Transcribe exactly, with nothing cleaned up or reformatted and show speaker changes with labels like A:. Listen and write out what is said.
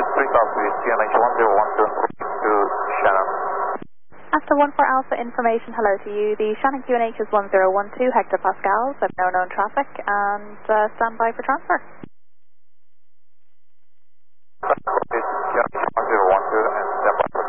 A: three copies, Q N H one zero one two to Shannon.
B: After one four Alpha information, hello to you. The Shannon Q N H is one zero one two hectopascals, have no known traffic, and uh, stand by for transfer.